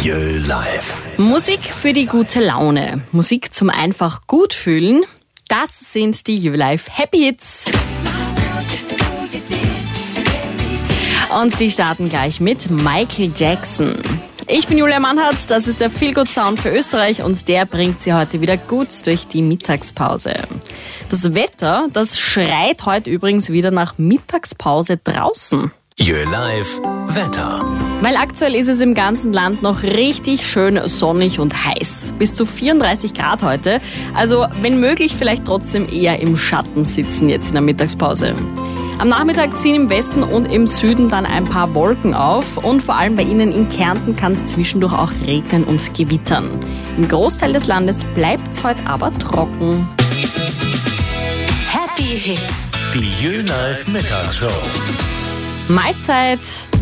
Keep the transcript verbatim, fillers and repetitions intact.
Jö Live. Musik für die gute Laune. Musik zum einfach gut fühlen. Das sind die Jö Live Happy Hits. Und die starten gleich mit Michael Jackson. Ich bin Julia Mannhardt, das ist der Feel-Good Sound für Österreich und der bringt Sie heute wieder gut durch die Mittagspause. Das Wetter, das schreit heute übrigens wieder nach Mittagspause draußen. Jö Live Wetter. Weil aktuell ist es im ganzen Land noch richtig schön sonnig und heiß. Bis zu vierunddreißig Grad heute. Also wenn möglich vielleicht trotzdem eher im Schatten sitzen jetzt in der Mittagspause. Am Nachmittag ziehen im Westen und im Süden dann ein paar Wolken auf und vor allem bei Ihnen in Kärnten kann es zwischendurch auch regnen und gewittern. Im Großteil des Landes bleibt es heute aber trocken. Happy Hits. Die Jö Live Mittagsshow. Mahlzeit!